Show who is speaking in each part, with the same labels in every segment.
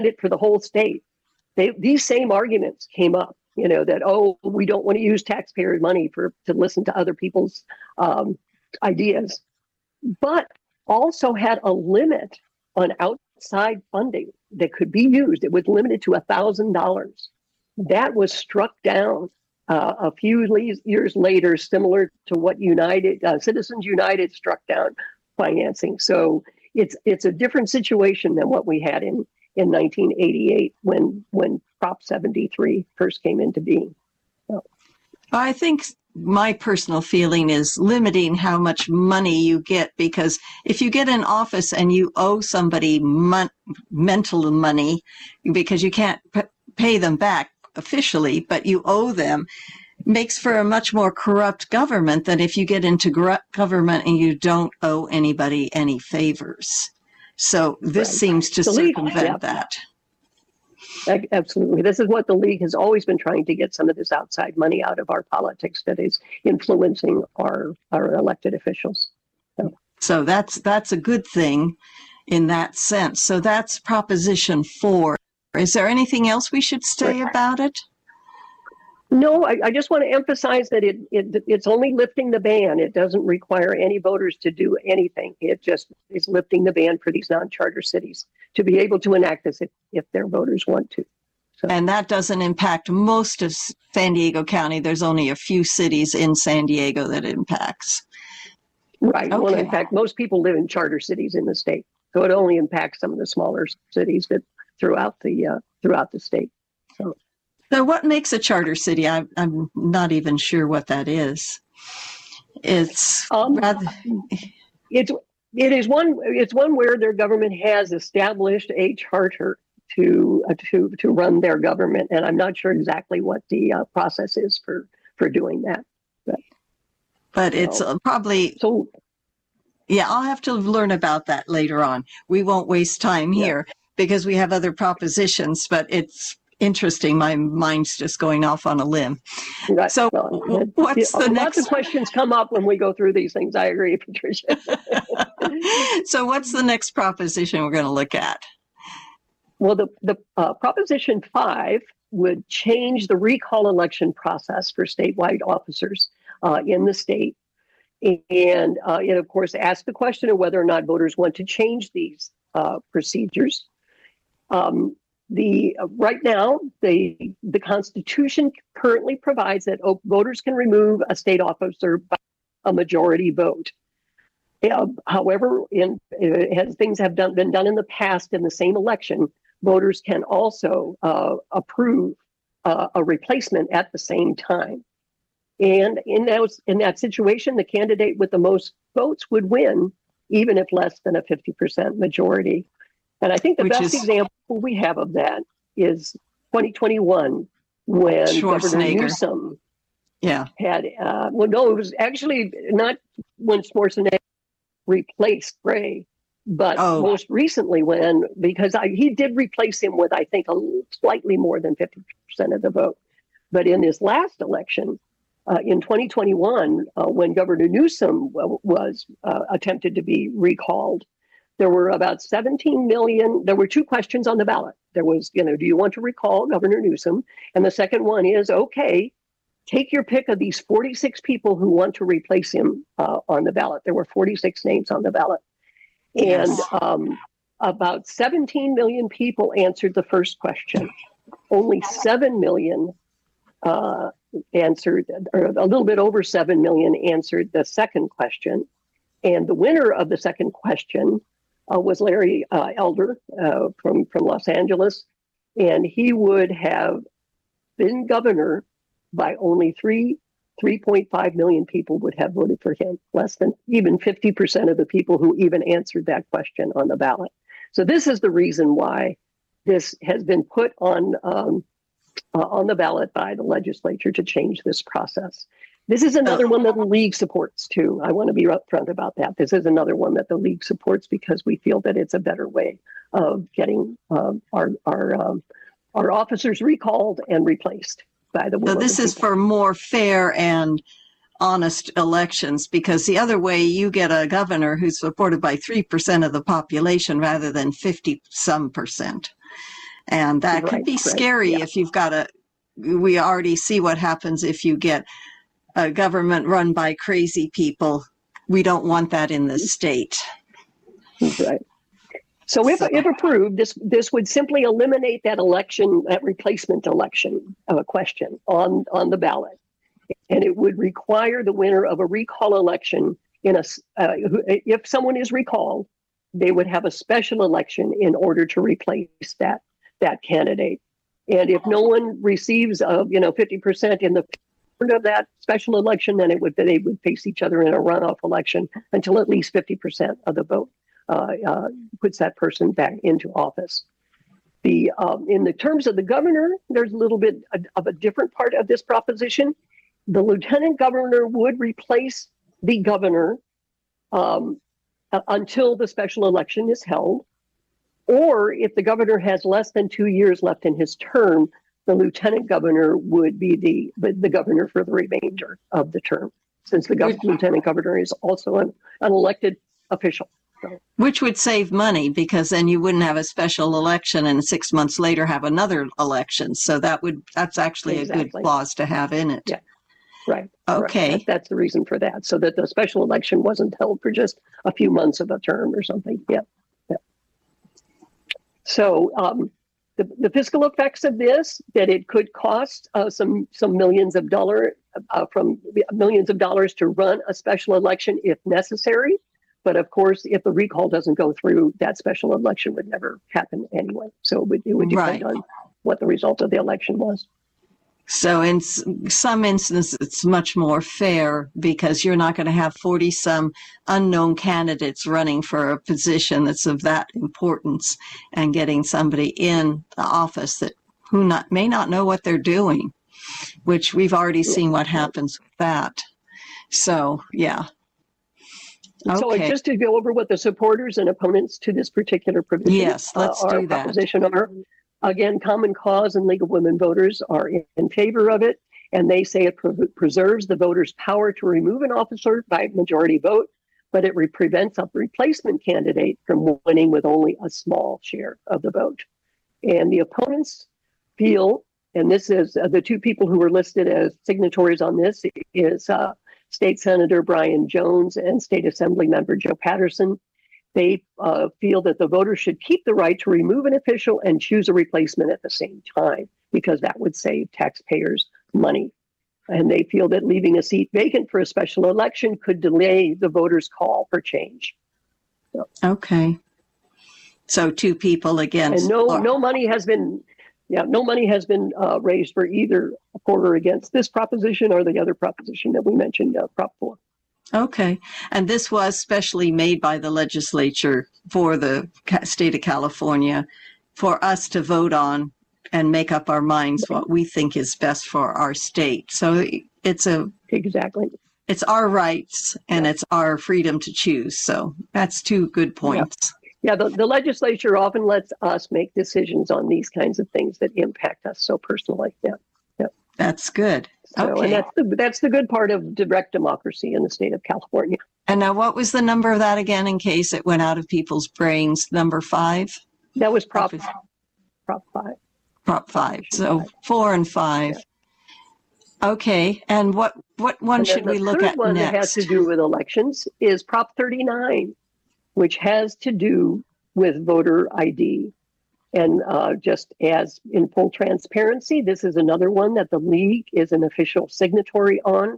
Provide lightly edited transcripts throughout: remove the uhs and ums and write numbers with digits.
Speaker 1: it for the whole state, these same arguments came up, that, oh, we don't want to use taxpayer money to listen to other people's ideas, but also had a limit on outside funding that could be used. It was limited to $1,000. That was struck down a few years later, similar to what Citizens United struck down financing. So it's a different situation than what we had in 1988 when Prop 73 first came into being. So.
Speaker 2: I think my personal feeling is limiting how much money you get, because if you get in office and you owe somebody mental money because you can't pay them back officially, but you owe them, makes for a much more corrupt government than if you get into government and you don't owe anybody any favors. So this seems to circumvent that.
Speaker 1: Absolutely. This is what the League has always been trying to get some of this outside money out of our politics that is influencing our elected officials.
Speaker 2: So that's a good thing in that sense. So that's Proposition 4. Is there anything else we should say about it?
Speaker 1: No, I just want to emphasize that it's only lifting the ban. It doesn't require any voters to do anything. It just is lifting the ban for these non-charter cities to be able to enact this if their voters want to. So.
Speaker 2: And that doesn't impact most of San Diego County. There's only a few cities in San Diego that it impacts.
Speaker 1: Right. Okay. Well, in fact, most people live in charter cities in the state, so it only impacts some of the smaller cities that throughout the state.
Speaker 2: So what makes a charter city? I'm not even sure what that is. It's
Speaker 1: it's one where their government has established a charter to run their government, and I'm not sure exactly what the process is for doing that.
Speaker 2: But it's probably so. Yeah, I'll have to learn about that later on. We won't waste time here because we have other propositions, but it's interesting. My mind's just going off on a limb.
Speaker 1: Right.
Speaker 2: So what's the next?
Speaker 1: Lots of questions come up when we go through these things. I agree, Patricia.
Speaker 2: So what's the next proposition we're going to look at?
Speaker 1: Well, the Proposition 5 would change the recall election process for statewide officers in the state. And it, of course, asks the question of whether or not voters want to change these procedures. Right now, the Constitution currently provides that voters can remove a state officer by a majority vote. However, as things have been done in the past in the same election, voters can also approve a replacement at the same time. And in that situation, the candidate with the most votes would win, even if less than a 50% majority. And I think the best example we have of that is 2021, when Governor Newsom had, it was actually not when Schwarzenegger replaced Gray, but most recently because he did replace him with, I think, slightly more than 50% of the vote. But in this last election, in 2021, when Governor Newsom was attempted to be recalled, there were about 17 million. There were two questions on the ballot. There was, do you want to recall Governor Newsom? And the second one is, okay, take your pick of these 46 people who want to replace him on the ballot. There were 46 names on the ballot. And about 17 million people answered the first question. Only 7 million answered, or a little bit over 7 million answered the second question. And the winner of the second question was Larry Elder from Los Angeles. And he would have been governor by only 3.5 million people would have voted for him, less than even 50% of the people who even answered that question on the ballot. So this is the reason why this has been put on the ballot by the legislature to change this process. This is another one that the League supports too. I want to be upfront about that. This is another one that the League supports because we feel that it's a better way of getting our officers recalled and replaced by the will.
Speaker 2: So this is for more fair and honest elections, because the other way you get a governor who's supported by 3% of the population rather than 50-some%. And that could
Speaker 1: Right,
Speaker 2: be
Speaker 1: right,
Speaker 2: scary
Speaker 1: yeah.
Speaker 2: if you've got we already see what happens if you get a government run by crazy people. We don't want that in the state.
Speaker 1: Right. So if approved, this would simply eliminate that election, that replacement election question on the ballot, and it would require the winner of a recall election if someone is recalled, they would have a special election in order to replace that candidate. And if no one receives 50% in the of that special election, then they would face each other in a runoff election until at least 50% of the vote puts that person back into office. In the terms of the governor, there's a little bit of a different part of this proposition. The lieutenant governor would replace the governor until the special election is held, or if the governor has less than 2 years left in his term, the lieutenant governor would be the governor for the remainder of the term, since the lieutenant governor is also an elected official. So.
Speaker 2: Which would save money, because then you wouldn't have a special election and 6 months later have another election. So that's actually exactly a good clause to have in it.
Speaker 1: Yeah. Right.
Speaker 2: Okay.
Speaker 1: Right. That's the reason for that, so that the special election wasn't held for just a few months of a term or something. Yeah. Yeah. So the fiscal effects of this, that it could cost some millions of dollars to run a special election if necessary. But of course, if the recall doesn't go through, that special election would never happen anyway. So it would depend on what the result of the election was.
Speaker 2: So in some instances, it's much more fair, because you're not going to have 40-some unknown candidates running for a position that's of that importance, and getting somebody in the office that may not know what they're doing, which we've already seen what happens with that. So, yeah. Okay.
Speaker 1: So just to go over what the supporters and opponents to this particular provision
Speaker 2: yes, let's do that.
Speaker 1: Proposition are. Again, Common Cause and League of Women Voters are in favor of it, and they say it preserves the voters' power to remove an officer by majority vote, but it prevents a replacement candidate from winning with only a small share of the vote. And the opponents feel, and this is the two people who were listed as signatories on this is State Senator Brian Jones and State Assembly Member Joe Patterson. They feel that the voters should keep the right to remove an official and choose a replacement at the same time, because that would save taxpayers money. And they feel that leaving a seat vacant for a special election could delay the voters' call for change. So.
Speaker 2: Okay. So two people against.
Speaker 1: And no money has been raised for either for or against this proposition or the other proposition that we mentioned, Prop 4.
Speaker 2: Okay. And this was specially made by the legislature for the state of California for us to vote on and make up our minds what we think is best for our state. So it's it's our rights and it's our freedom to choose. So that's two good points.
Speaker 1: Yeah, the legislature often lets us make decisions on these kinds of things that impact us so personally. Yeah.
Speaker 2: That's good.
Speaker 1: So,
Speaker 2: okay.
Speaker 1: And that's the good part of direct democracy in the state of California.
Speaker 2: And now what was the number of that again, in case it went out of people's brains? Number 5?
Speaker 1: That was Prop 5.
Speaker 2: Prop 5. So 4 and 5. Okay. And what one should we look at
Speaker 1: one
Speaker 2: next?
Speaker 1: That has to do with elections is Prop 39, which has to do with voter ID. And just as in full transparency, this is another one that the League is an official signatory on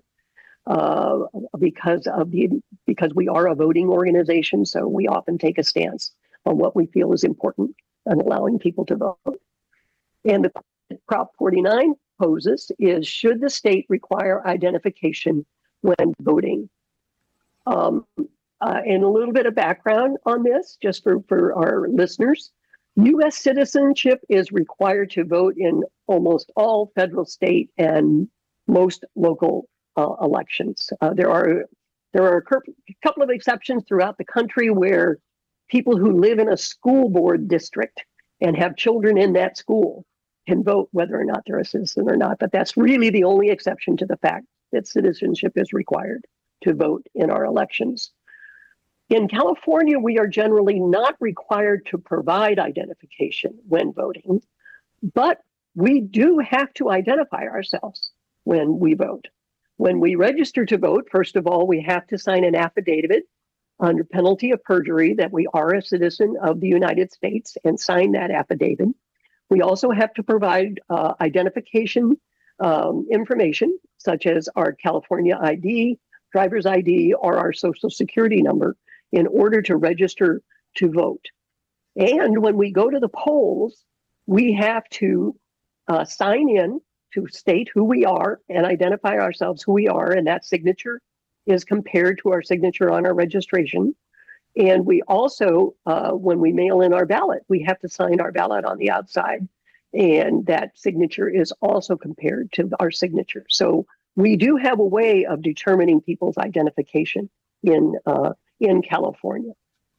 Speaker 1: because we are a voting organization. So we often take a stance on what we feel is important and allowing people to vote. And the Prop 49 poses is, should the state require identification when voting? And a little bit of background on this, just for our listeners. U.S. citizenship is required to vote in almost all federal, state, and most local elections. There are a couple of exceptions throughout the country where people who live in a school board district and have children in that school can vote whether or not they're a citizen or not. But that's really the only exception to the fact that citizenship is required to vote in our elections. In California, we are generally not required to provide identification when voting, But we do have to identify ourselves when we vote. When we register to vote, first of all, we have to sign an affidavit under penalty of perjury that we are a citizen of the United States and sign that affidavit. We also have to provide identification information, such as our California ID, driver's ID, or our social security number in order to register to vote. And when we go to the polls, we have to sign in to state who we are and identify ourselves who we are, and that signature is compared to our signature on our registration. And we also, when we mail in our ballot, we have to sign our ballot on the outside, and that signature is also compared to our signature. So we do have a way of determining people's identification in California.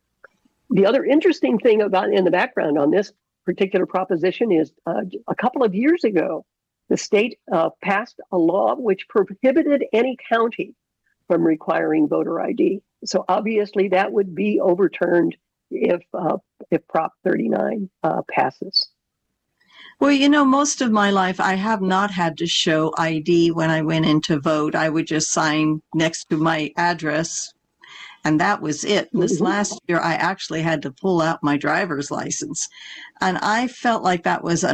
Speaker 1: The other interesting thing about in the background on this particular proposition is a couple of years ago, the state passed a law which prohibited any county from requiring voter ID. So obviously that would be overturned if Prop 39 passes.
Speaker 2: Well, you know, most of my life, I have not had to show ID when I went in to vote. I would just sign next to my address, and that was it. This last year, I actually had to pull out my driver's license. And I felt like that was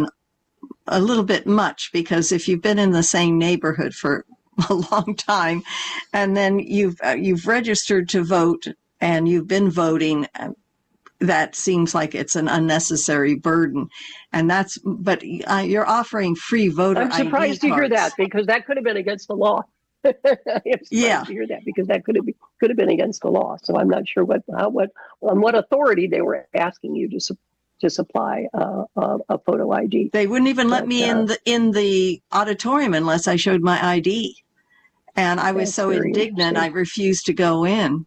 Speaker 2: a little bit much, because if you've been in the same neighborhood for a long time, and then you've registered to vote and you've been voting, that seems like it's an unnecessary burden. And but you're offering free voter ID.
Speaker 1: I'm surprised to hear that, because that could have been against the law. I'm surprised to hear that, because that could have been against the law. So I'm not sure on what authority they were asking you to supply a photo ID.
Speaker 2: They wouldn't even let me in the auditorium unless I showed my ID. And I was so indignant, I refused to go in.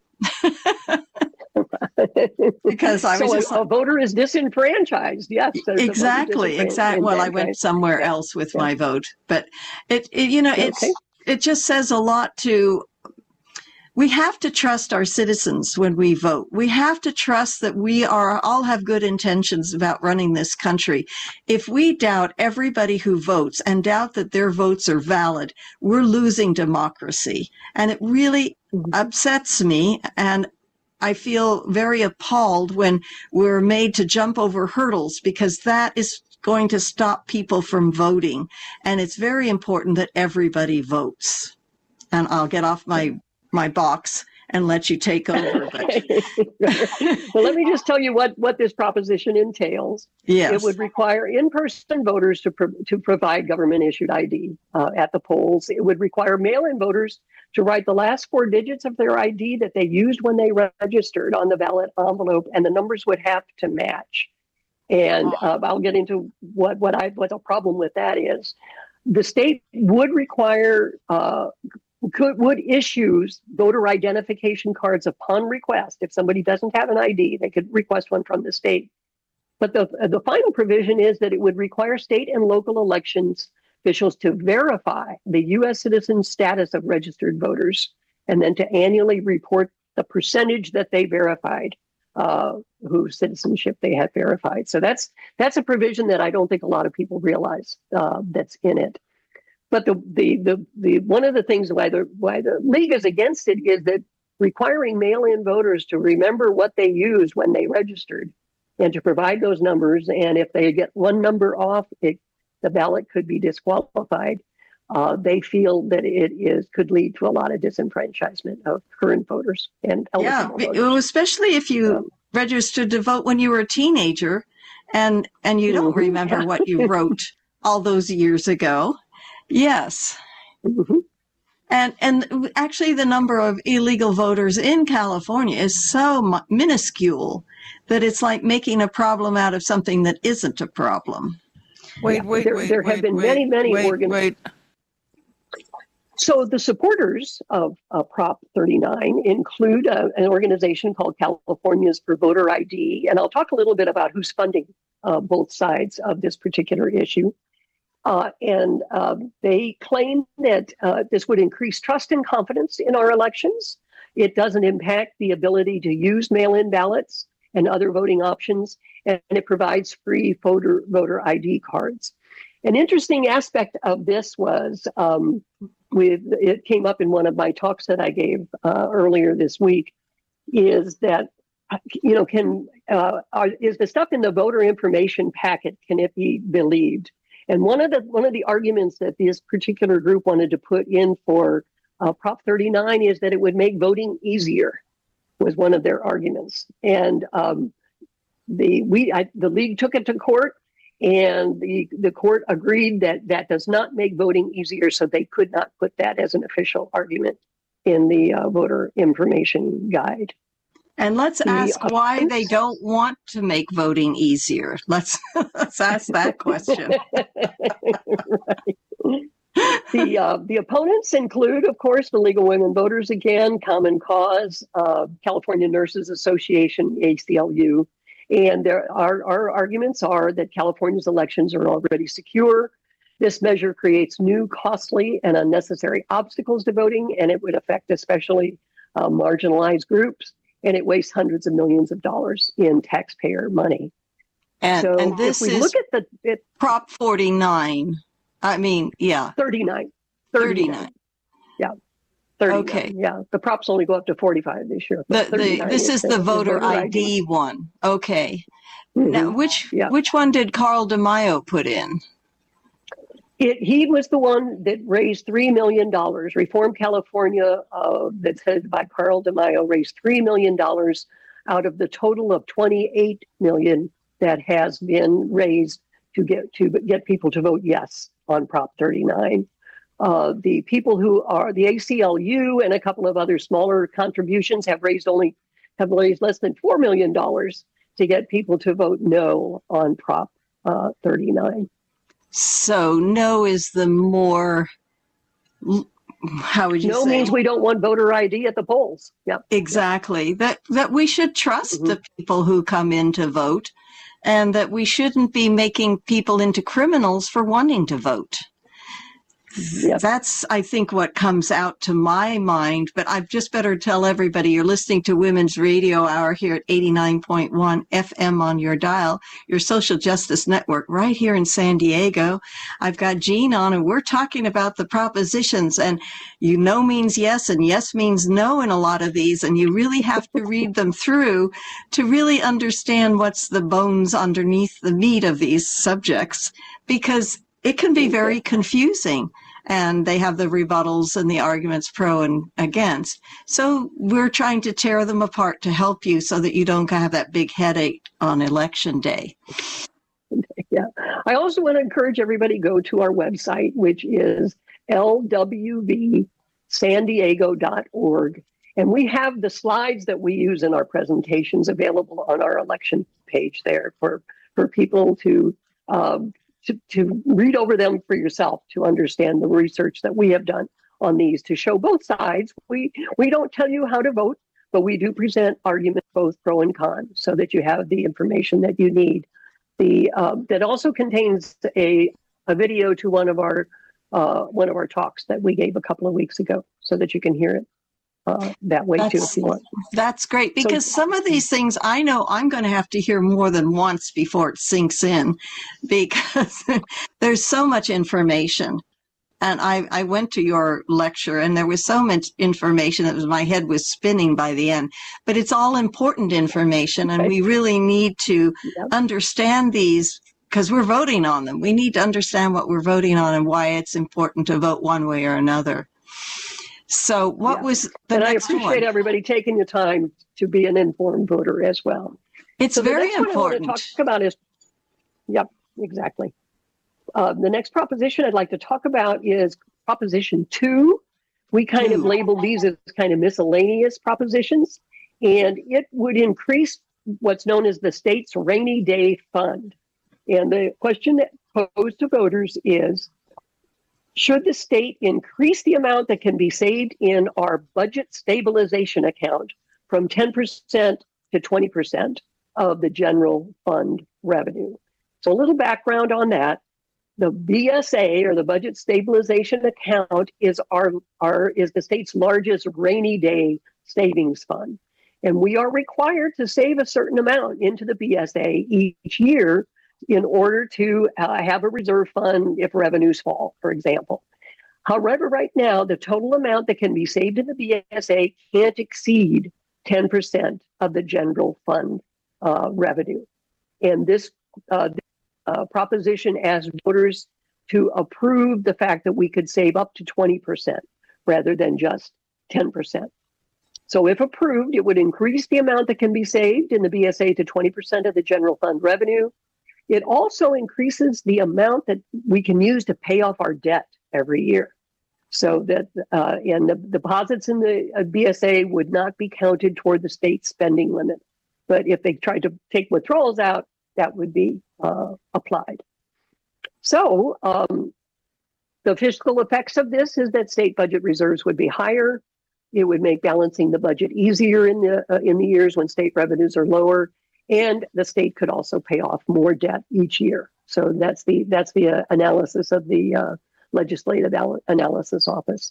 Speaker 2: Because I was
Speaker 1: a voter is disenfranchised. Yes,
Speaker 2: exactly. Well, I went somewhere else with my vote, but it just says a lot we have to trust our citizens when we vote. We have to trust that we all have good intentions about running this country. If we doubt everybody who votes and doubt that their votes are valid, we're losing democracy. And it really upsets me. And I feel very appalled when we're made to jump over hurdles, because that is going to stop people from voting. And it's very important that everybody votes. And I'll get off my box and let you take over.
Speaker 1: Well, let me just tell you what this proposition entails.
Speaker 2: Yes.
Speaker 1: It would require in-person voters to provide government-issued ID at the polls. It would require mail-in voters to write the last 4 digits of their ID that they used when they registered on the ballot envelope, and the numbers would have to match. And I'll get into what the problem with that is. The state would require would issue voter identification cards upon request. If somebody doesn't have an ID, they could request one from the state. But the final provision is that it would require state and local elections officials to verify the U.S. citizen status of registered voters, and then to annually report the percentage that they verified, whose citizenship they had verified. So that's a provision that I don't think a lot of people realize that's in it. But the one of the things why the league is against it is that requiring mail-in voters to remember what they used when they registered and to provide those numbers, and if they get one number off, the ballot could be disqualified. They feel that it could lead to a lot of disenfranchisement of current voters and eligible voters.
Speaker 2: Especially if you registered to vote when you were a teenager, and you don't remember what you wrote all those years ago. Yes.
Speaker 1: Mm-hmm.
Speaker 2: And actually the number of illegal voters in California is so minuscule that it's like making a problem out of something that isn't a problem.
Speaker 1: There have been many organizations. So the supporters of Prop 39 include an organization called Californians for Voter ID. And I'll talk a little bit about who's funding both sides of this particular issue. And they claim that this would increase trust and confidence in our elections. It doesn't impact the ability to use mail-in ballots. and other voting options, and it provides free voter ID cards. An interesting aspect of this was it came up in one of my talks that I gave earlier this week, is that is the stuff in the voter information packet, can it be believed? And one of the arguments that this particular group wanted to put in for Prop 39 is that it would make voting easier, was one of their arguments. And the league took it to court, and the court agreed that that does not make voting easier, so they could not put that as an official argument in the voter information guide.
Speaker 2: And let's ask why they don't want to make voting easier. Let's ask that question.
Speaker 1: Right. The opponents include, of course, the League of Women Voters again, Common Cause, California Nurses Association, ACLU. And our arguments are that California's elections are already secure. This measure creates new, costly, and unnecessary obstacles to voting, and it would affect especially marginalized groups. And it wastes hundreds of millions of dollars in taxpayer money.
Speaker 2: And this is look at Prop 49. I mean, yeah.
Speaker 1: 39. Yeah. 39.
Speaker 2: Okay.
Speaker 1: Yeah. The props only go up to 45 this year.
Speaker 2: This is the voter ID one. Okay. Mm-hmm. Now, which one did Carl DeMaio put in?
Speaker 1: He was the one that raised $3 million. Reform California, that's headed by Carl DeMaio, raised $3 million out of the total of $28 million that has been raised to get people to vote yes on Prop 39. The people who are the ACLU and a couple of other smaller contributions have raised less than $4 million to get people to vote no on Prop 39.
Speaker 2: So no is the more, how would you say?
Speaker 1: No means we don't want voter ID at the polls. Yep.
Speaker 2: Exactly. That we should trust the people who come in to vote, and that we shouldn't be making people into criminals for wanting to vote. Yep. That's, I think, what comes out to my mind. But I've just better tell everybody you're listening to Women's Radio Hour here at 89.1 FM on your dial, your social justice network right here in San Diego. I've got Jean on, and we're talking about the propositions. And no means yes, and yes means no in a lot of these. And you really have to read them through to really understand what's the bones underneath the meat of these subjects, because it can be very confusing. And they have the rebuttals and the arguments pro and against. So we're trying to tear them apart to help you so that you don't have that big headache on election day.
Speaker 1: Yeah. I also want to encourage everybody to go to our website, which is lwvsandiego.org. And we have the slides that we use in our presentations available on our election page there for people to read over them for yourself, to understand the research that we have done on these, to show both sides. We don't tell you how to vote, but we do present arguments both pro and con so that you have the information that you need. That also contains a video to one of our talks that we gave a couple of weeks ago so that you can hear it that way too if you want.
Speaker 2: That's great, because some of these things I know I'm going to have to hear more than once before it sinks in, because there's so much information. And I went to your lecture and there was so much information that my head was spinning by the end. But it's all important information, and we really need to understand these because we're voting on them. We need to understand what we're voting on and why it's important to vote one way or another. So what was the next one? I appreciate
Speaker 1: everybody taking the time to be an informed voter as well.
Speaker 2: It's very important.
Speaker 1: What I want to talk about is, exactly. The next proposition I'd like to talk about is Proposition 2. We kind of label these as kind of miscellaneous propositions, and it would increase what's known as the state's rainy day fund. And the question that posed to voters is, should the state increase the amount that can be saved in our budget stabilization account from 10% to 20% of the general fund revenue? So a little background on that. The BSA, or the Budget Stabilization Account, is the state's largest rainy day savings fund. And we are required to save a certain amount into the BSA each year in order to have a reserve fund if revenues fall, for example. However, right now, the total amount that can be saved in the BSA can't exceed 10% of the general fund revenue. And this proposition asks voters to approve the fact that we could save up to 20% rather than just 10%. So if approved, it would increase the amount that can be saved in the BSA to 20% of the general fund revenue. It also increases the amount that we can use to pay off our debt every year. So that and the deposits in the BSA would not be counted toward the state spending limit. But if they tried to take withdrawals out, that would be applied. So the fiscal effects of this is that state budget reserves would be higher. It would make balancing the budget easier in the years when state revenues are lower, and the state could also pay off more debt each year. So that's the analysis of the Legislative Analysis Office.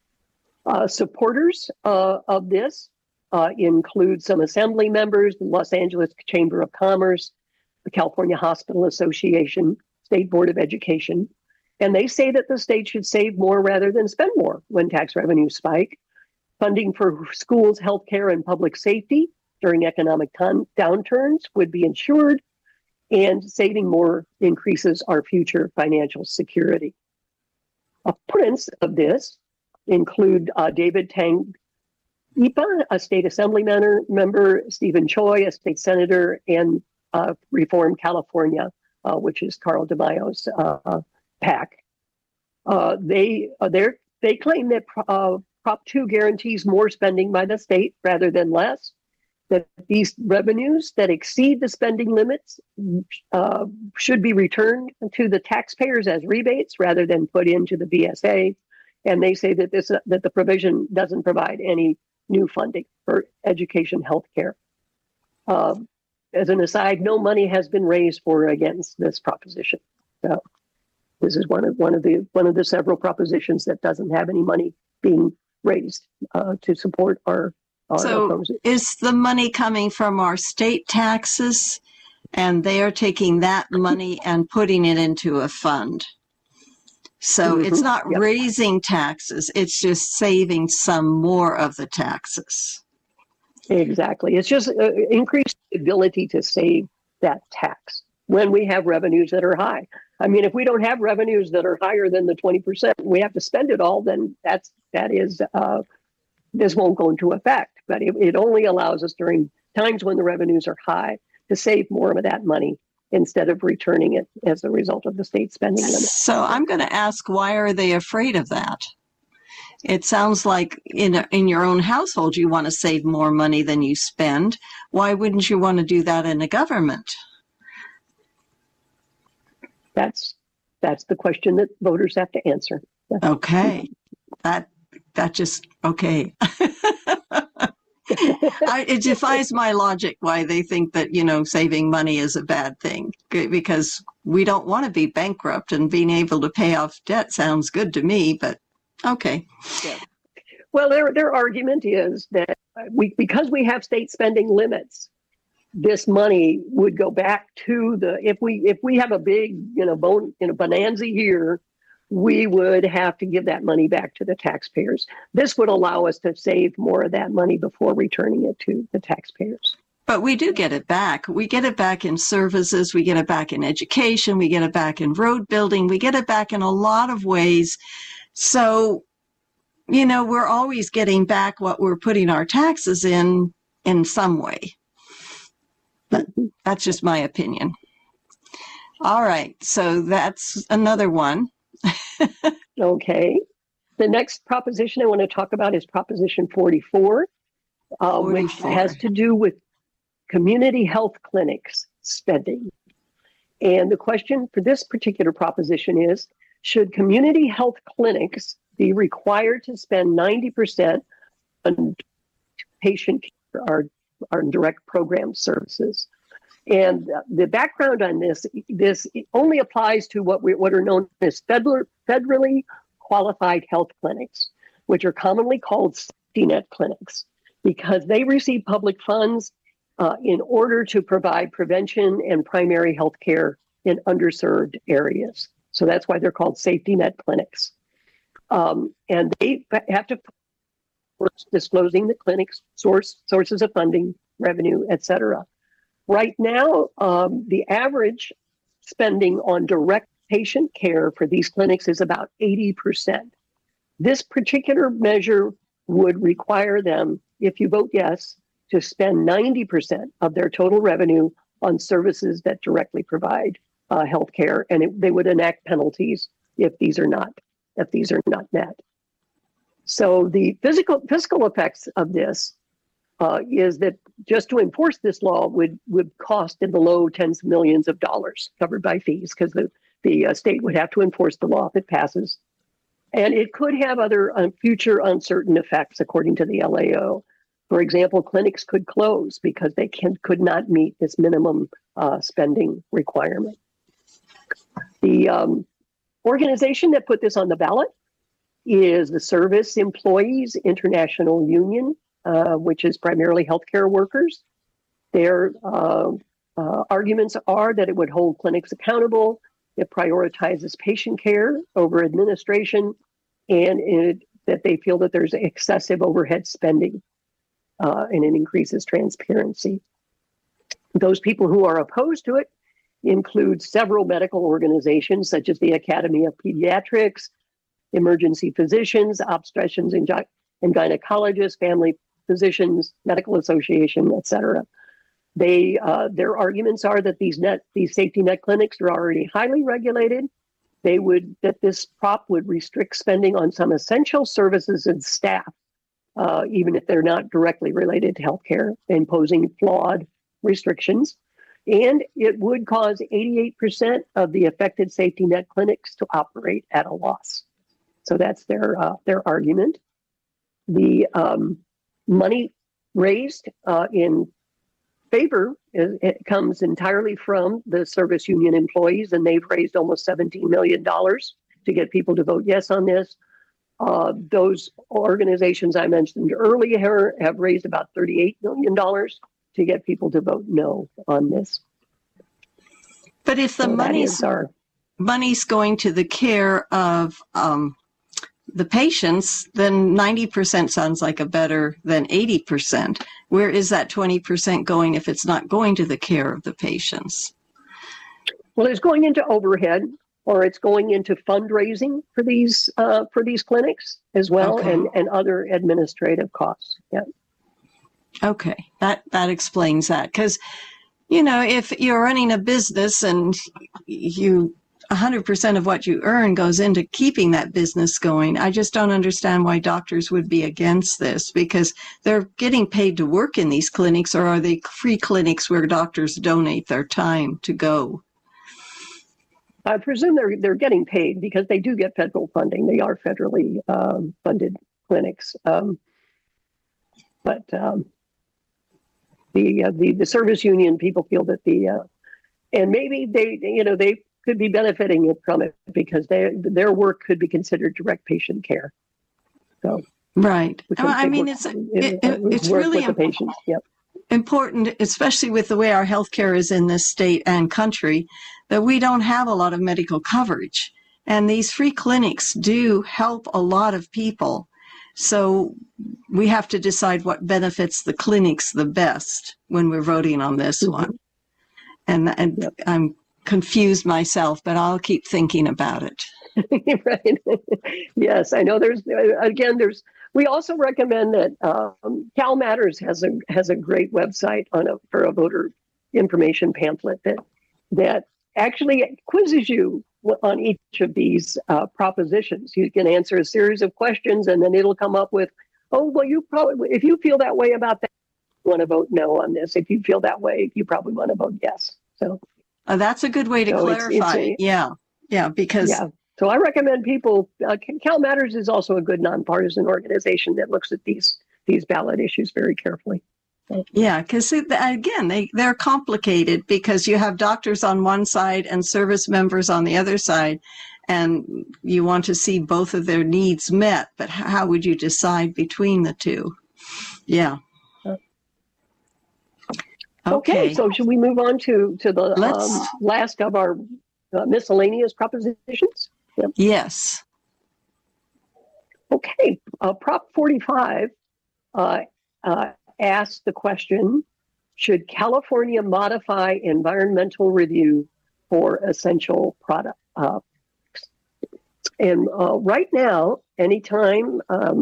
Speaker 1: Supporters of this include some assembly members, the Los Angeles Chamber of Commerce, the California Hospital Association, State Board of Education, and they say that the state should save more rather than spend more when tax revenues spike. Funding for schools, healthcare, and public safety during economic downturns would be ensured, and saving more increases our future financial security. Opponents of this include David Tang Ipa, a state assembly member, Stephen Choi, a state senator, and Reform California, which is Carl DeMaio's PAC. They claim that Prop 2 guarantees more spending by the state rather than less, that these revenues that exceed the spending limits should be returned to the taxpayers as rebates rather than put into the BSA. And they say that that the provision doesn't provide any new funding for education, healthcare. As an aside, no money has been raised for or against this proposition. So this is one of the several propositions that doesn't have any money being raised to support our
Speaker 2: So is the money coming from our state taxes, and they are taking that money and putting it into a fund? So it's not raising taxes, it's just saving some more of the taxes.
Speaker 1: Exactly. It's just increased ability to save that tax when we have revenues that are high. I mean, if we don't have revenues that are higher than the 20%, we have to spend it all, then this won't go into effect. But it only allows us during times when the revenues are high to save more of that money instead of returning it as a result of the state spending limit.
Speaker 2: So I'm going to ask, why are they afraid of that? It sounds like in your own household, you want to save more money than you spend. Why wouldn't you want to do that in the government?
Speaker 1: That's the question that voters have to answer.
Speaker 2: Okay. That just, okay. It defies my logic why they think that, saving money is a bad thing, because we don't want to be bankrupt, and being able to pay off debt sounds good to me, but okay.
Speaker 1: Yeah. Well, their argument is that because we have state spending limits, this money would go back to if we have a big, bonanza year, we would have to give that money back to the taxpayers. This would allow us to save more of that money before returning it to the taxpayers.
Speaker 2: But we do get it back. We get it back in services. We get it back in education. We get it back in road building. We get it back in a lot of ways. So, we're always getting back what we're putting our taxes in some way. But that's just my opinion. All right. So that's another one.
Speaker 1: Okay. The next proposition I want to talk about is Proposition 44, which has to do with community health clinics spending. And the question for this particular proposition is, should community health clinics be required to spend 90% on patient care, our direct program services? And the background on this only applies to what are known as federally qualified health clinics, which are commonly called safety net clinics. because they receive public funds in order to provide prevention and primary health care in underserved areas. So that's why they're called safety net clinics. And they have to disclosing the clinic's sources of funding, revenue, et cetera. Right now, the average spending on direct patient care for these clinics is about 80%. This particular measure would require them, if you vote yes, to spend 90% of their total revenue on services that directly provide health care, and they would enact penalties if these are not met. So the fiscal effects of this is that just to enforce this law would cost in the low tens of millions of dollars covered by fees, because the state would have to enforce the law if it passes. And it could have other future uncertain effects, according to the LAO. For example, clinics could close because they could not meet this minimum spending requirement. The organization that put this on the ballot is the Service Employees International Union, which is primarily healthcare workers. Their arguments are that it would hold clinics accountable, it prioritizes patient care over administration, and that they feel that there's excessive overhead spending, and it increases transparency. Those people who are opposed to it include several medical organizations, such as the Academy of Pediatrics, emergency physicians, obstetricians and gynecologists, family physicians, medical association, et cetera. Their arguments are that these safety net clinics are already highly regulated. That this prop would restrict spending on some essential services and staff, even if they're not directly related to healthcare, imposing flawed restrictions. And it would cause 88% of the affected safety net clinics to operate at a loss. So that's their argument. The money raised in favor it comes entirely from the service union employees, and they've raised almost $17 million to get people to vote yes on this. Those organizations I mentioned earlier have raised about $38 million to get people to vote no on this.
Speaker 2: But if the money's going to the care of the patients, then 90% sounds like a better than 80%. Where is that 20% going if it's not going to the care of the patients?
Speaker 1: Well, it's going into overhead, or it's going into fundraising for these clinics as well, okay, and other administrative costs. Yeah.
Speaker 2: Okay, that explains that. Because, if you're running a business and 100% of what you earn goes into keeping that business going, I just don't understand why doctors would be against this, because they're getting paid to work in these clinics, or are they free clinics where doctors donate their time to go?
Speaker 1: I presume they're getting paid because they do get federal funding. They are federally funded clinics. But the service union people feel that and maybe they could be benefiting from it because their work could be considered direct patient care. So
Speaker 2: right. It's really important.
Speaker 1: Yep.
Speaker 2: Important, especially with the way our healthcare is in this state and country, that we don't have a lot of medical coverage. And these free clinics do help a lot of people. So we have to decide what benefits the clinics the best when we're voting on this one. And yep. I'm confused myself, but I'll keep thinking about it.
Speaker 1: Right. Yes, I know we also recommend that Cal Matters has a great website for a voter information pamphlet that actually quizzes you on each of these propositions. You can answer a series of questions, and then it'll come up with, if you feel that way about that, you want to vote no on this. If you feel that way, you probably want to vote yes. So
Speaker 2: that's a good way to clarify. Yeah, because. Yeah.
Speaker 1: So I recommend people, Cal Matters is also a good nonpartisan organization that looks at these ballot issues very carefully.
Speaker 2: Yeah, because again, they're complicated because you have doctors on one side and service members on the other side, and you want to see both of their needs met, but how would you decide between the two? Yeah.
Speaker 1: Okay, so should we move on to the last of our miscellaneous propositions?
Speaker 2: Yep. Yes.
Speaker 1: Okay, Prop 45 asks the question, should California modify environmental review for essential products? And right now, anytime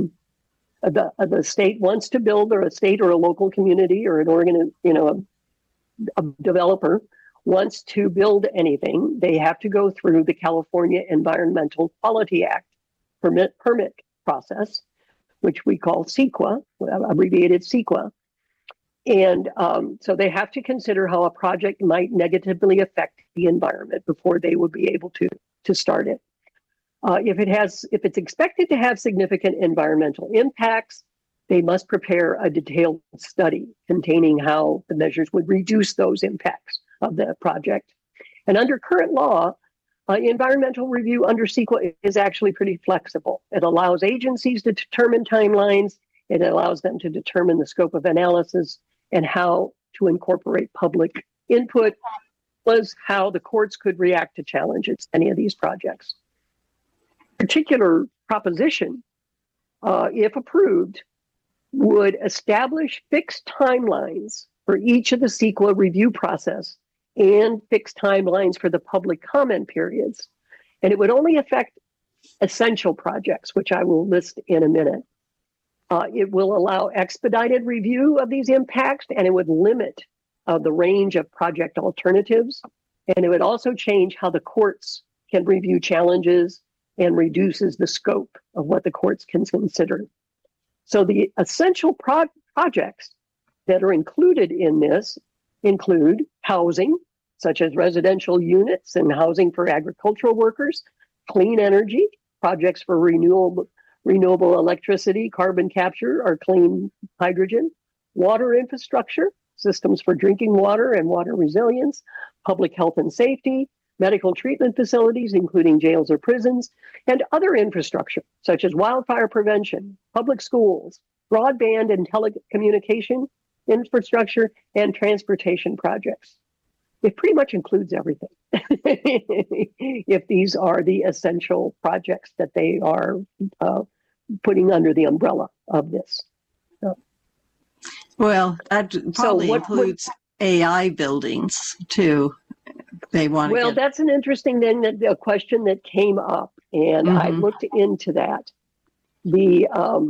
Speaker 1: the state wants to build, or a state or a local community or an a developer wants to build anything, they have to go through the California Environmental Quality Act permit process, which we call CEQA, abbreviated CEQA. And so they have to consider how a project might negatively affect the environment before they would be able to start it. If it's expected to have significant environmental impacts, they must prepare a detailed study containing how the measures would reduce those impacts of the project. And under current law, environmental review under CEQA is actually pretty flexible. It allows agencies to determine timelines. It allows them to determine the scope of analysis and how to incorporate public input, plus how the courts could react to challenges any of these projects. Particular proposition, if approved, would establish fixed timelines for each of the CEQA review process and fixed timelines for the public comment periods. And it would only affect essential projects, which I will list in a minute. It will allow expedited review of these impacts, and it would limit the range of project alternatives. And it would also change how the courts can review challenges and reduces the scope of what the courts can consider. So the essential projects that are included in this include housing, such as residential units and housing for agricultural workers, clean energy, projects for renewable electricity, carbon capture, or clean hydrogen, water infrastructure, systems for drinking water and water resilience, public health and safety, medical treatment facilities, including jails or prisons, and other infrastructure, such as wildfire prevention, public schools, broadband and telecommunication infrastructure, and transportation projects. It pretty much includes everything, if these are the essential projects that they are putting under the umbrella of this.
Speaker 2: Well, that probably includes AI buildings, too.
Speaker 1: That's an interesting thing, a question that came up, and I looked into that. The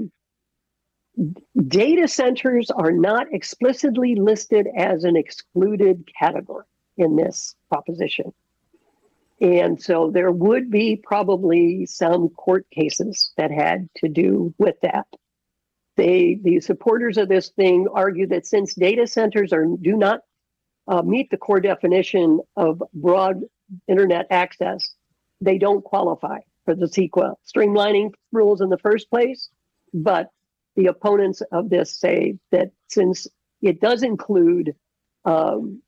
Speaker 1: data centers are not explicitly listed as an excluded category in this proposition. And so there would be probably some court cases that had to do with that. The supporters of this thing argue that since data centers do not meet the core definition of broad internet access, they don't qualify for the CEQA streamlining rules in the first place. But the opponents of this say that since it does include the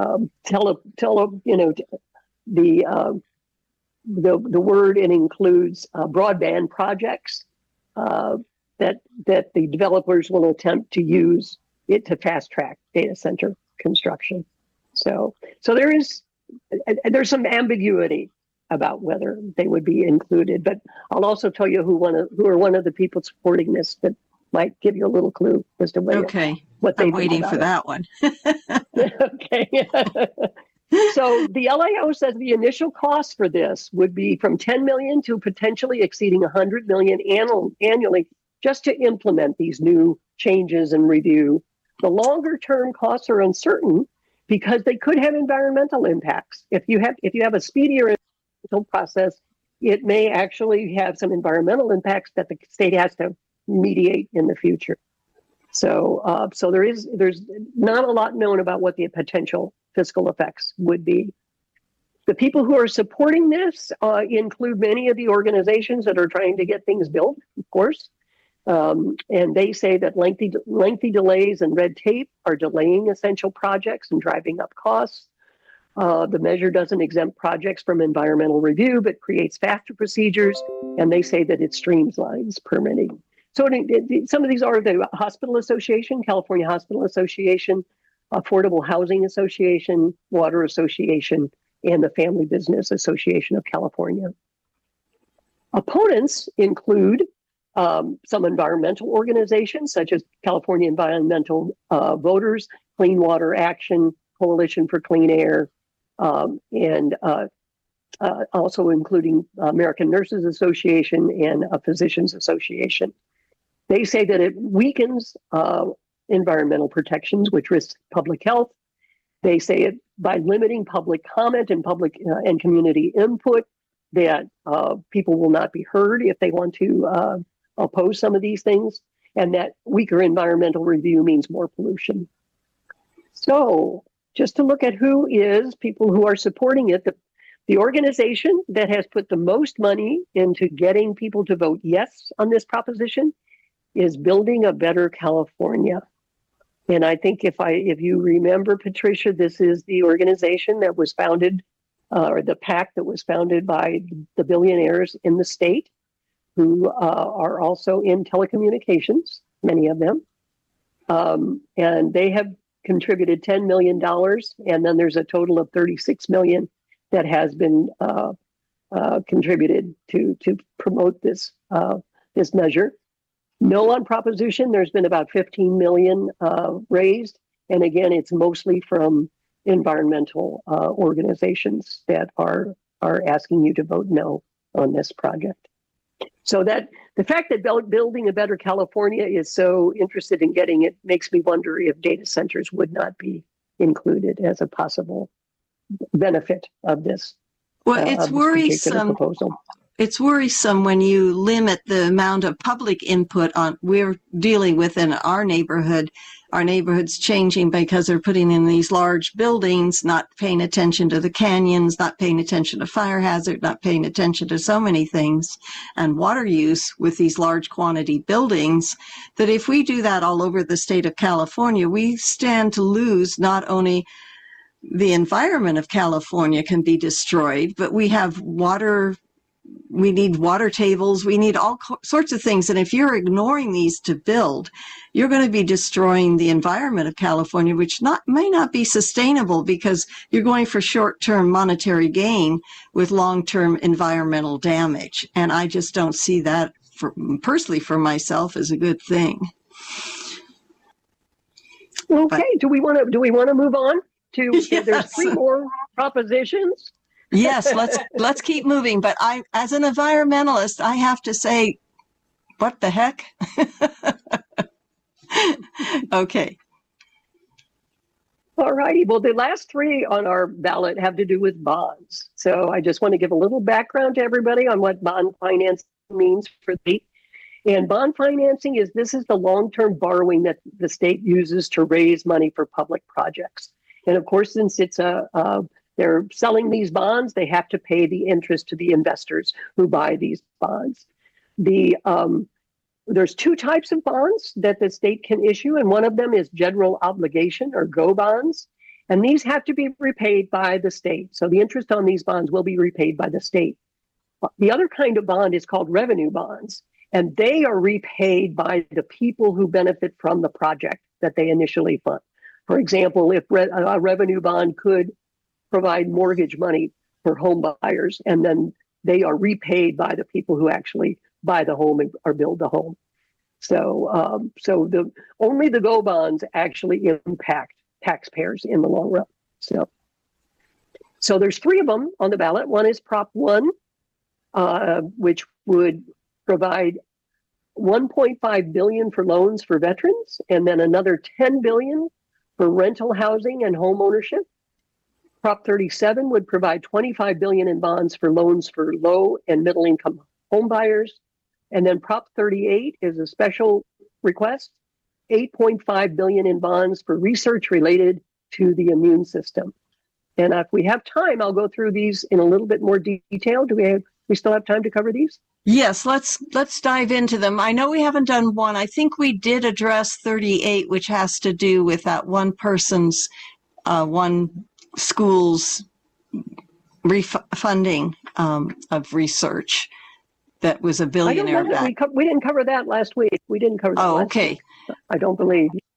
Speaker 1: word, it includes broadband projects, that the developers will attempt to use it to fast track data center construction. So there's some ambiguity about whether they would be included. But I'll also tell you who are one of the people supporting this that might give you a little clue as to what they
Speaker 2: I'm waiting for that one.
Speaker 1: Okay. So the LAO says the initial cost for this would be from $10 million to potentially exceeding $100 million annually just to implement these new changes and review. The longer term costs are uncertain because they could have environmental impacts. If you have a speedier process, it may actually have some environmental impacts that the state has to mediate in the future. So there's not a lot known about what the potential fiscal effects would be. The people who are supporting this include many of the organizations that are trying to get things built, of course. And they say that lengthy delays and red tape are delaying essential projects and driving up costs. The measure doesn't exempt projects from environmental review, but creates faster procedures. And they say that it streamlines permitting. So some of these are the Hospital Association, California Hospital Association, Affordable Housing Association, Water Association, and the Family Business Association of California. Opponents include some environmental organizations such as California Environmental Voters, Clean Water Action, Coalition for Clean Air, and also including American Nurses Association and a Physicians Association. They say that it weakens environmental protections, which risks public health. They say it by limiting public comment and public and community input, that people will not be heard if they want to oppose some of these things, and that weaker environmental review means more pollution. So just to look at who is people who are supporting it, the organization that has put the most money into getting people to vote yes on this proposition is Building a Better California. And I think if you remember, Patricia, this is the organization that was founded, or the PAC that was founded by the billionaires in the state, who are also in telecommunications, many of them. And they have contributed $10 million, and then there's a total of $36 million that has been contributed to promote this measure. No on proposition, there's been about 15 million raised. And again, it's mostly from environmental organizations that are asking you to vote no on this project. So that the fact that Building a Better California is so interested in getting it makes me wonder if data centers would not be included as a possible benefit of this.
Speaker 2: Well, it's worrisome. It's worrisome when you limit the amount of public input on we're dealing with in our neighborhood. Our neighborhood's changing because they're putting in these large buildings, not paying attention to the canyons, not paying attention to fire hazard, not paying attention to so many things, and water use with these large quantity buildings, that if we do that all over the state of California, we stand to lose not only the environment of California can be destroyed, but we have water. We need water tables. We need all sorts of things. And if you're ignoring these to build, you're going to be destroying the environment of California, which may not be sustainable because you're going for short-term monetary gain with long-term environmental damage. And I just don't see that personally for myself as a good thing.
Speaker 1: Okay. Do we want to move on to? Yes. There's 3 more propositions.
Speaker 2: Yes, let's keep moving. But I, as an environmentalist, I have to say, what the heck? Okay.
Speaker 1: All righty. Well, the last 3 on our ballot have to do with bonds. So I just want to give a little background to everybody on what bond financing means for the. And bond financing is the long-term borrowing that the state uses to raise money for public projects. And of course, since it's they're selling these bonds, they have to pay the interest to the investors who buy these bonds. There's 2 types of bonds that the state can issue, and one of them is general obligation or GO bonds. And these have to be repaid by the state. So the interest on these bonds will be repaid by the state. The other kind of bond is called revenue bonds, and they are repaid by the people who benefit from the project that they initially fund. For example, if a revenue bond could provide mortgage money for home buyers, and then they are repaid by the people who actually buy the home or build the home. So, only the GO bonds actually impact taxpayers in the long run. So there's 3 of them on the ballot. One is Prop 1, which would provide $1.5 billion for loans for veterans, and then another $10 billion for rental housing and home ownership. Prop 37 would provide $25 billion in bonds for loans for low and middle income home buyers. And then Prop 38 is a special request, $8.5 billion in bonds for research related to the immune system. And if we have time, I'll go through these in a little bit more detail. Do we still have time to cover these?
Speaker 2: Yes, let's dive into them. I know we haven't done 1. I think we did address 38, which has to do with that one person's one school's refunding of research that was a billionaire.
Speaker 1: We didn't cover that last week. We didn't cover that.
Speaker 2: Oh, okay.
Speaker 1: Week. I don't believe.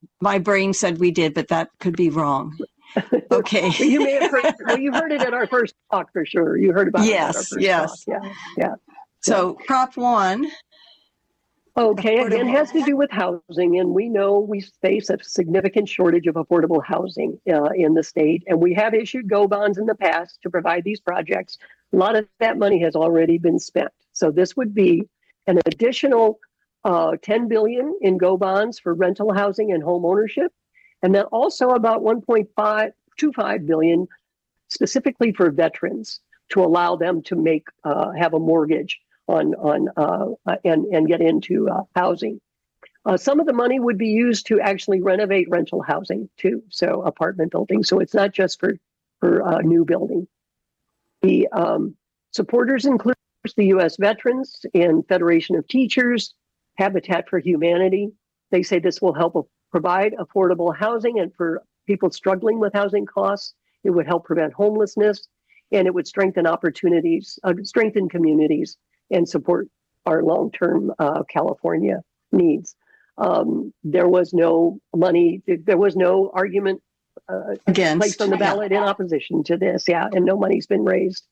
Speaker 2: My brain said we did, but that could be wrong. Okay.
Speaker 1: You may have heard. Well, you heard it at our first talk for sure. You heard about it at our first talk. Yeah.
Speaker 2: So Prop 1.
Speaker 1: Okay, again, has to do with housing, and we know we face a significant shortage of affordable housing in the state, and we have issued GO bonds in the past to provide these projects. A lot of that money has already been spent. So this would be an additional $10 billion in GO bonds for rental housing and home ownership, and then also about $1.25 billion specifically for veterans to allow them to have a mortgage on and get into housing. Some of the money would be used to actually renovate rental housing too, so apartment buildings. So it's not just for new building. The supporters include the U.S. Veterans and Federation of Teachers, Habitat for Humanity. They say this will help provide affordable housing, and for people struggling with housing costs, it would help prevent homelessness, and it would strengthen strengthen communities and support our long-term California needs. There was no money, there was no argument placed on the ballot in opposition to this, and no money's been raised.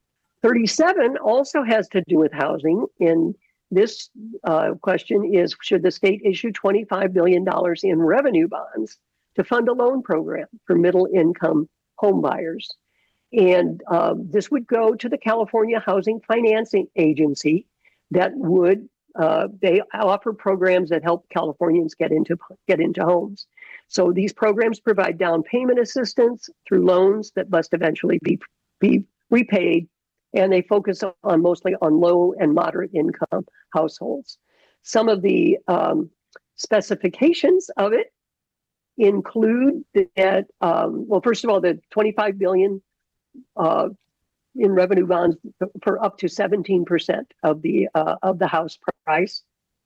Speaker 1: 37 also has to do with housing, and this question is, should the state issue $25 billion in revenue bonds to fund a loan program for middle-income home buyers? And this would go to the California Housing Financing Agency that would, they offer programs that help Californians get into homes. So these programs provide down payment assistance through loans that must eventually be repaid. And they focus mostly on low and moderate income households. Some of the specifications of it include that, well, first of all, the $25 billion in revenue bonds for up to 17% of the house price.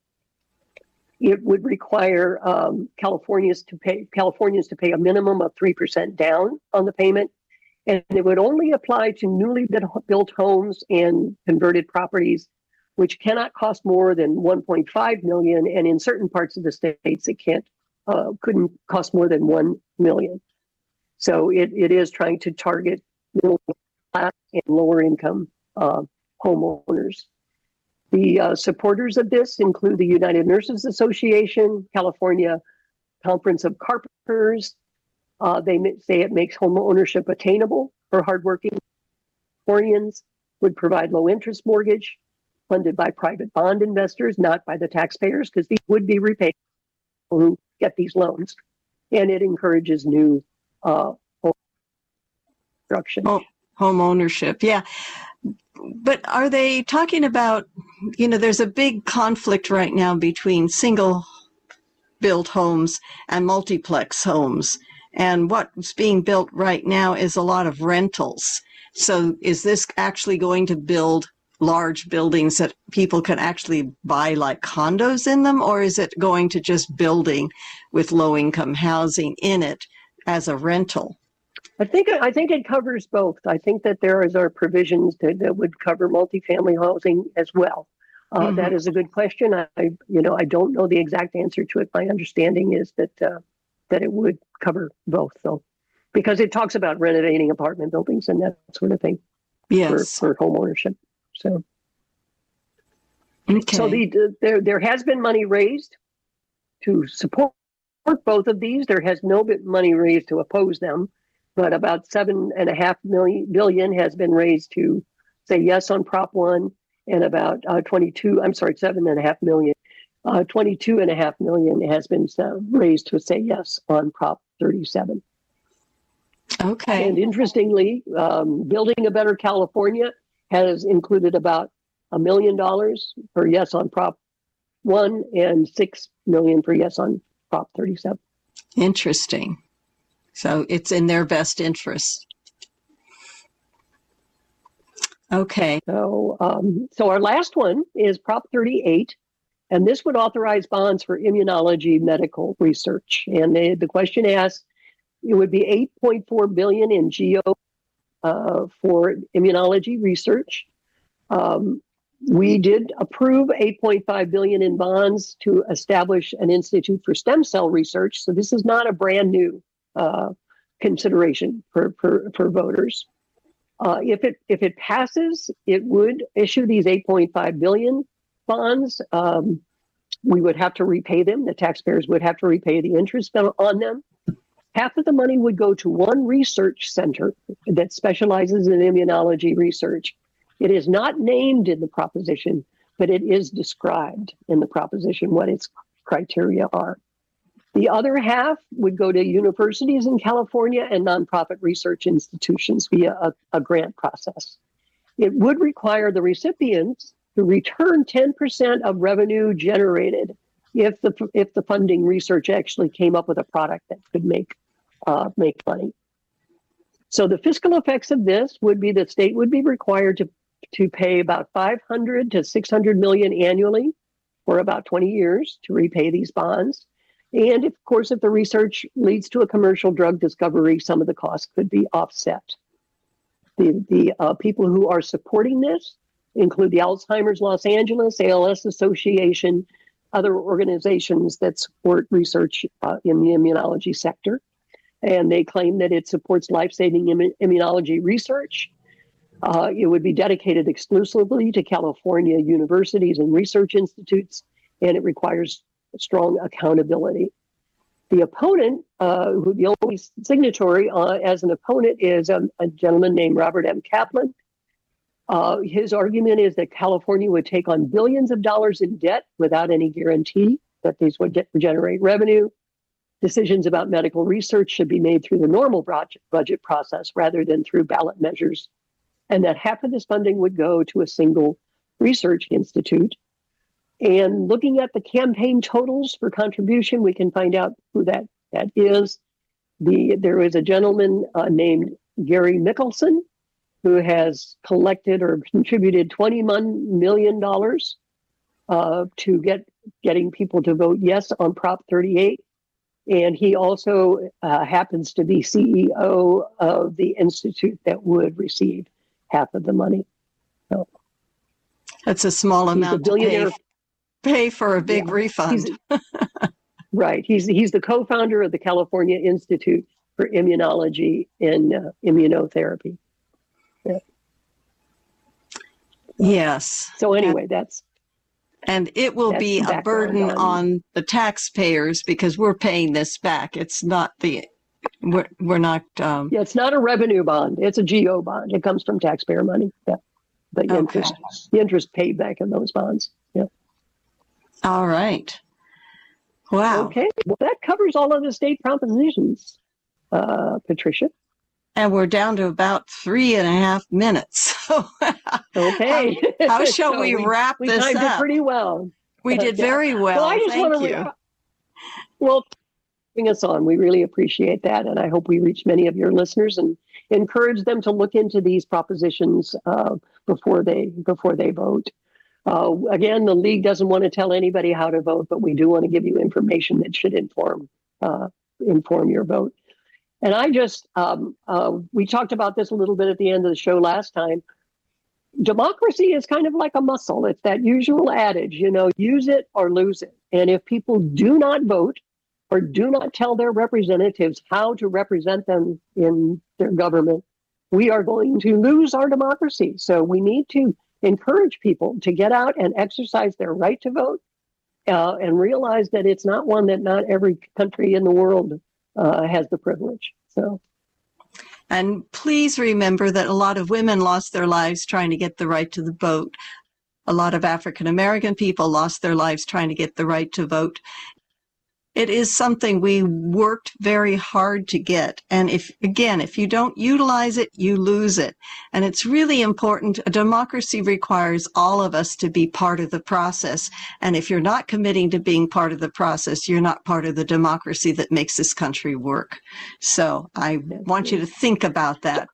Speaker 1: It would require Californians to pay a minimum of 3% down on the payment, and it would only apply to newly built homes and converted properties, which cannot cost more than $1.5 million, and in certain parts of the states it couldn't cost more than $1 million. So it is trying to target middle class and lower income homeowners. The supporters of this include the United Nurses Association, California Conference of Carpenters. They say it makes home ownership attainable for hardworking Californians, would provide low interest mortgage funded by private bond investors, not by the taxpayers, because these would be repaid who get these loans. And it encourages new home construction.
Speaker 2: Home ownership, yeah. But are they talking about, there's a big conflict right now between single built homes and multiplex homes. And what's being built right now is a lot of rentals. So is this actually going to build large buildings that people can actually buy like condos in them? Or is it going to just building with low income housing in it as a rental?
Speaker 1: I think it covers both. I think that there are provisions that would cover multifamily housing as well. That is a good question. I don't know the exact answer to it. My understanding is that it would cover both, though, because it talks about renovating apartment buildings and that sort of thing. Yes, for home ownership. So,
Speaker 2: okay.
Speaker 1: So there has been money raised to support both of these. There has no been money raised to oppose them. But about $7.5 billion has been raised to say yes on Prop 1, and about $7.5 million. $22.5 million has been raised to say yes on Prop 37.
Speaker 2: Okay.
Speaker 1: And interestingly, Building a Better California has included about $1 million for yes on Prop 1 and $6 million for yes on Prop 37.
Speaker 2: Interesting. So it's in their best interest. Okay.
Speaker 1: So our last one is Prop 38, and this would authorize bonds for immunology medical research. And the question asks, it would be $8.4 billion in GO for immunology research. We did approve $8.5 billion in bonds to establish an institute for stem cell research. So this is not a brand new consideration for voters. If it passes, it would issue these $8.5 billion bonds. We would have to repay them. The taxpayers would have to repay the interest on them. Half of the money would go to one research center that specializes in immunology research. It is not named in the proposition, but it is described in the proposition what its criteria are. The other half would go to universities in California and nonprofit research institutions via a grant process. It would require the recipients to return 10% of revenue generated if the funding research actually came up with a product that could make money. So the fiscal effects of this would be the state would be required to pay about $500 to $600 million annually for about 20 years to repay these bonds. And of course, if the research leads to a commercial drug discovery, some of the costs could be offset. The people who are supporting this include the Alzheimer's Los Angeles, ALS Association, other organizations that support research in the immunology sector. And they claim that it supports life-saving immunology research. It would be dedicated exclusively to California universities and research institutes, and it requires strong accountability. The opponent, the only signatory as an opponent is a gentleman named Robert M. Kaplan. His argument is that California would take on billions of dollars in debt without any guarantee that these would generate revenue. Decisions about medical research should be made through the normal budget process rather than through ballot measures, and that half of this funding would go to a single research institute. And looking at the campaign totals for contribution, we can find out who that is. There is a gentleman named Gary Mickelson who has collected or contributed $21 million to getting people to vote yes on Prop 38. And he also happens to be CEO of the institute that would receive half of the money. So,
Speaker 2: that's a small amount to pay for a big refund.
Speaker 1: Right. He's the co-founder of the California Institute for Immunology and Immunotherapy. Yeah.
Speaker 2: Yes.
Speaker 1: So anyway,
Speaker 2: and it will be a burden on the taxpayers because we're paying this back. It's not we're not. Yeah,
Speaker 1: it's not a revenue bond. It's a GO bond. It comes from taxpayer money. Yeah. The interest paid back in those bonds. Yeah.
Speaker 2: All right. Wow.
Speaker 1: Okay. Well, that covers all of the state propositions, Patricia.
Speaker 2: And we're down to about 3.5 minutes. So
Speaker 1: okay.
Speaker 2: How shall we wrap this up?
Speaker 1: We timed it pretty well.
Speaker 2: We did very well.
Speaker 1: Well, I just want to. Well, bring us on. We really appreciate that, and I hope we reach many of your listeners and encourage them to look into these propositions before they vote. Again, the League doesn't want to tell anybody how to vote, but we do want to give you information that should inform your vote. And I just, we talked about this a little bit at the end of the show last time. Democracy is kind of like a muscle. It's that usual adage, use it or lose it. And if people do not vote or do not tell their representatives how to represent them in their government, we are going to lose our democracy. So we need to encourage people to get out and exercise their right to vote and realize that it's not one that not every country in the world has the privilege. So,
Speaker 2: and please remember that a lot of women lost their lives trying to get the right to the vote. A lot of African American people lost their lives trying to get the right to vote. It is something we worked very hard to get. And if you don't utilize it, you lose it. And it's really important. A democracy requires all of us to be part of the process. And if you're not committing to being part of the process, you're not part of the democracy that makes this country work. So I want you to think about that.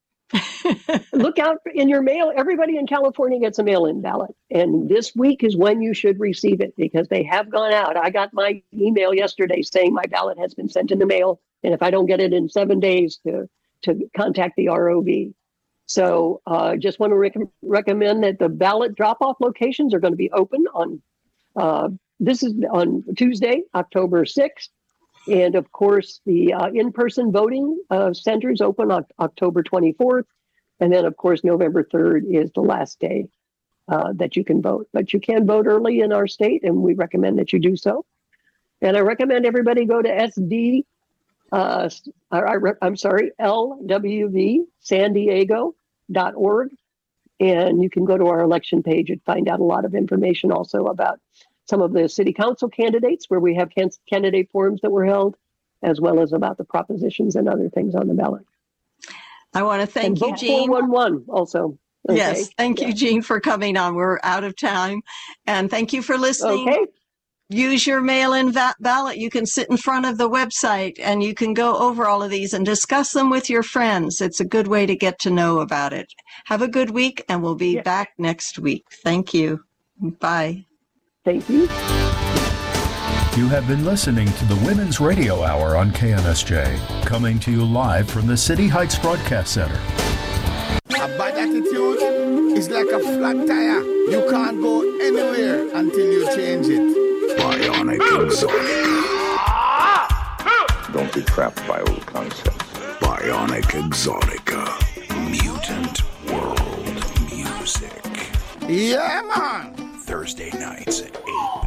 Speaker 1: Look out in your mail. Everybody in California gets a mail-in ballot. And this week is when you should receive it because they have gone out. I got my email yesterday saying my ballot has been sent in the mail. And if I don't get it in 7 days to contact the ROV. So just want to recommend that the ballot drop-off locations are going to be open on, this is on Tuesday, October 6th. And of course, the in-person voting centers open on October 24th. And then, of course, November 3rd is the last day that you can vote. But you can vote early in our state, and we recommend that you do so. And I recommend everybody go to LWVSanDiego.org. And you can go to our election page and find out a lot of information also about some of the city council candidates where we have candidate forums that were held, as well as about the propositions and other things on the ballot.
Speaker 2: I want to thank you, Jean.
Speaker 1: 411 also. Okay.
Speaker 2: Yes, thank you, Jean, for coming on. We're out of time. And thank you for listening.
Speaker 1: Okay.
Speaker 2: Use your mail-in ballot. You can sit in front of the website and you can go over all of these and discuss them with your friends. It's a good way to get to know about it. Have a good week, and we'll be back next week. Thank you. Bye.
Speaker 1: Thank you.
Speaker 3: You have been listening to the Women's Radio Hour on KNSJ, coming to you live from the City Heights Broadcast Center.
Speaker 4: A bad attitude is like a flat tire. You can't go anywhere until you change it.
Speaker 5: Bionic Exotica.
Speaker 6: Don't be trapped by old concepts.
Speaker 5: Bionic Exotica. Mutant World Music.
Speaker 4: Yeah, man.
Speaker 5: Thursday nights at 8